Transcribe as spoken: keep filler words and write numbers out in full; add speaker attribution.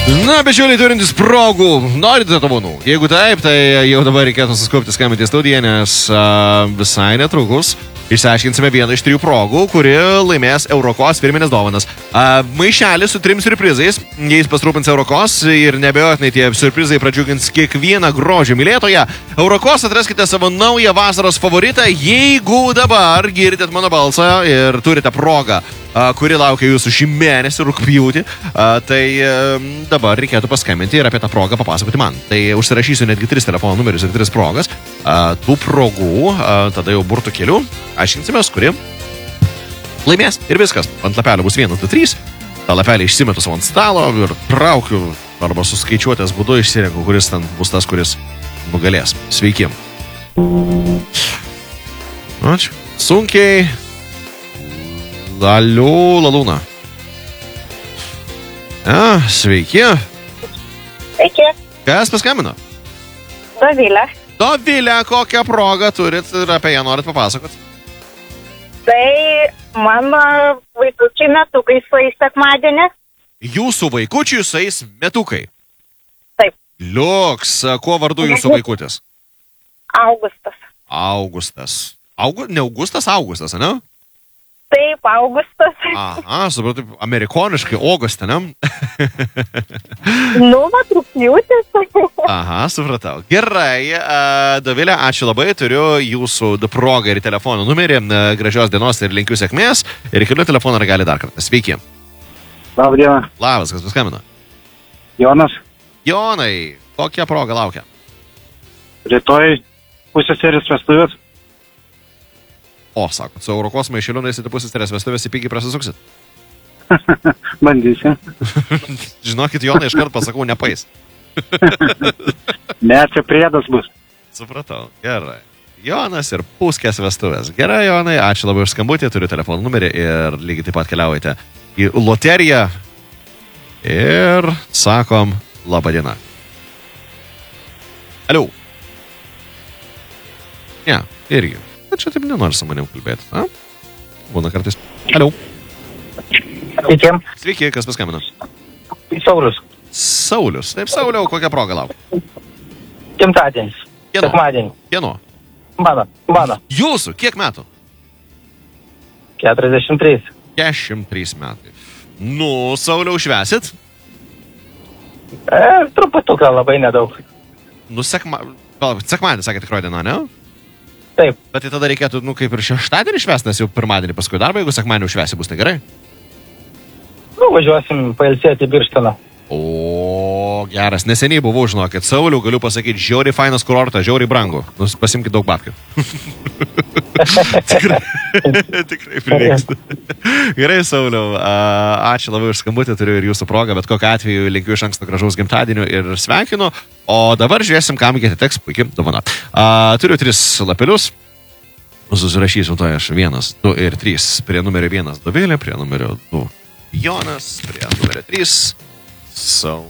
Speaker 1: Na, bičiuliai turintys progų, norite dovanų? Jeigu taip, tai jau dabar reikėtų suskubti skambinti į studiją, nes uh, visai netrukus išsiaiškinsime vieną iš trijų progų, kuri laimės Eurokos firminės dovanas. Uh, maišelis su trim surprizais, jais pasirūpins Eurokos ir nebejotinai tie surprizai pradžiugins kiekvieną grožio mylėtoją. Eurokos atraskite savo naują vasaros favoritą, jeigu dabar girdite mano balsą ir turite progą, kuri laukia jūsų šį mėnesį, rugpjūtį, tai dabar reikėtų paskambinti ir apie tą progą papasakoti man. Tai užsirašysiu netgi tris telefono numerius ir tris progas. Tų progų, tada jau burtų keliu, aiškinsimės, kuri laimės ir viskas. Ant lapelio bus vienas, du, trys. tą lapelį išsimetu savo ant stalo ir traukiu, arba suskaičiuotės būdu išsirenku, kuris ten bus tas, kuris nugalės. Sveiki. Ačiū. Sunkiai. Laliu, lalūna. A, sveiki.
Speaker 2: Sveiki.
Speaker 1: Kas paskambino?
Speaker 2: Dovilė.
Speaker 1: Dovilė, kokią progą turit ir apie ją norit papasakot?
Speaker 2: Tai mano vaikučiai metukai sueis sekmadienį.
Speaker 1: Jūsų vaikučiai sueis metukai?
Speaker 2: Taip.
Speaker 1: Liuks, kuo vardu jūsų vaikutis?
Speaker 2: Augustas.
Speaker 1: Augustas. Augu... Ne Augustas, Augustas, ne?
Speaker 2: Taip, Augustas.
Speaker 1: Aha, supratau, amerikoniškai Augustė, ne?
Speaker 2: Nu, va, rugpjūtis.
Speaker 1: Aha, supratau. Gerai, uh, Dovilė, ačiū labai, turiu jūsų progą ir telefono numerį. Uh, gražios dienos ir linkiu sėkmės. Ir keliu telefoną gali dar kartą. Sveiki.
Speaker 3: Labą dieną.
Speaker 1: Labas, kas paskambino?
Speaker 3: Jonas.
Speaker 1: Jonai, kokia proga laukia?
Speaker 3: Rytoj pusės serijos vestuvės.
Speaker 1: O, sakot, su Eurokos maišeliu nueisite pusės serijos vestuvės, į pigiai prasisuksit.
Speaker 3: Bandysim.
Speaker 1: Žinokit, Jonai, iškart pasakau, nepais.
Speaker 3: Ne, čia priedas bus.
Speaker 1: Supratau, gerai. Jonas ir puskės vestuvės. Gerai, Jonai, ačiū labai už skambutį, turiu telefonų numerį ir lygiai taip pat keliaujate į loteriją ir sakom labą dieną. Aliu. Ne, irgi. Bet čia taip nenori su manim kalbėti, na? Būna kartais. Aliu.
Speaker 4: Sveiki.
Speaker 1: Sveiki, kas paskambino?
Speaker 4: Saulius.
Speaker 1: Saulius. Taip, Sauliau, kokią progą laukia?
Speaker 4: Gimtadienis.
Speaker 1: Kieno?
Speaker 4: Sekmadienį.
Speaker 1: Kieno?
Speaker 4: Mano. Mano.
Speaker 1: Jūsų, kiek metų?
Speaker 4: keturiasdešimt trys.
Speaker 1: keturiasdešimt trys metai. Nu, Sauliau, švesit?
Speaker 4: E, truputuką labai nedaug.
Speaker 1: Nu, sekma... sekmadien, sakė tikroji diena, ne?
Speaker 4: Taip.
Speaker 1: Bet tai tada reikėtų, nu, kaip ir šeštadienį švęs, nes jau pirmadienį paskui darbą, jeigu sekmadienį švęsi, bus negerai?
Speaker 4: Nu, važiuosim pailsėti į Birštoną.
Speaker 1: O, geras. Neseniai buvau, žinokit, Sauliau, galiu pasakyti, žiauriai fainas kurortas, žiauriai brangu. Nu, pasimkit daug babkių. tikrai, tikrai prireiks. Gerai, Sauliau, ačiū labai už skambutį, turiu ir jūsų progą, bet kokiu atveju linkiu iš anksto gražaus gimtadienio ir sveikinu. O dabar žiūrėsim, kam atiteks puikiai dovana. Turiu tris lapelius. Susirašysiu to aš vienas, du ir trys. Prie numerio vienas Dovilė, prie numerio du Jonas, prie numerio trys Saulius.